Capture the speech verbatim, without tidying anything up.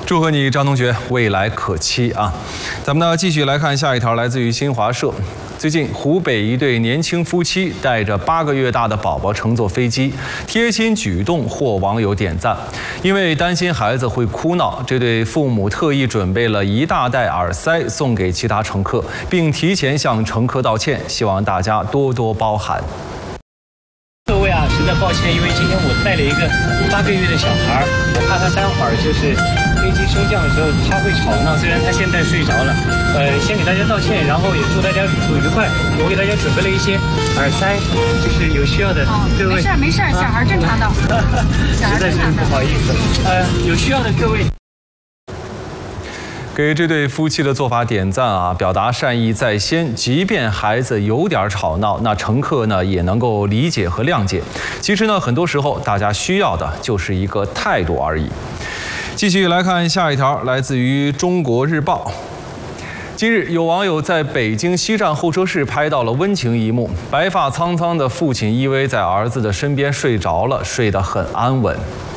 祝贺你，张同学，未来可期啊！咱们呢继续来看下一条，来自于新华社。最近，湖北一对年轻夫妻带着八个月大的宝宝乘坐飞机，贴心举动获网友点赞。因为担心孩子会哭闹，这对父母特意准备了一大袋耳塞送给其他乘客，并提前向乘客道歉，希望大家多多包涵。 各位啊，实在抱歉，因为今天我带了一个八个月的小孩，我怕他待会儿就是飞机升降的时候他会吵闹。虽然他现在睡着了，呃，先给大家道歉，然后也祝大家旅途愉快。我给大家准备了一些耳塞，就是有需要的各位。 没事没事，小孩正常的，小孩正常的。实在是不好意思，呃，有需要的各位。 给这对夫妻的做法点赞啊，表达善意在先。即便孩子有点吵闹，那乘客呢也能够理解和谅解。其实呢，很多时候大家需要的就是一个态度而已。继续来看下一条，来自于《中国日报》。近日，有网友在北京西站候车室拍到了温情一幕：白发苍苍的父亲依偎在儿子的身边睡着了，睡得很安稳。